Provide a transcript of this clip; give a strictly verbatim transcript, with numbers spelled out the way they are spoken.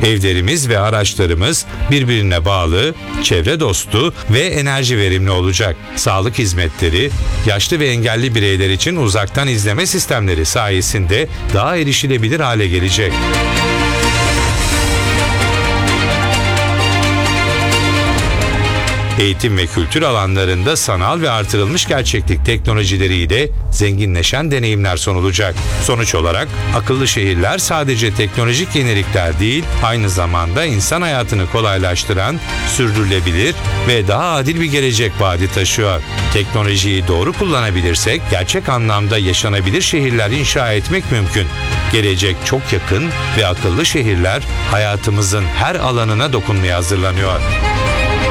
Evlerimiz ve araçlarımız birbirine bağlı, çevre dostu ve enerji verimli olacak. Sağlık hizmetleri, yaşlı ve engelli bireyler için uzaktan izleme sistemleri sayesinde daha erişilebilir hale gelecek. Eğitim ve kültür alanlarında sanal ve artırılmış gerçeklik teknolojileriyle zenginleşen deneyimler sunulacak. Sonuç olarak akıllı şehirler sadece teknolojik yenilikler değil, aynı zamanda insan hayatını kolaylaştıran, sürdürülebilir ve daha adil bir gelecek vaadi taşıyor. Teknolojiyi doğru kullanabilirsek gerçek anlamda yaşanabilir şehirler inşa etmek mümkün. Gelecek çok yakın ve akıllı şehirler hayatımızın her alanına dokunmaya hazırlanıyor.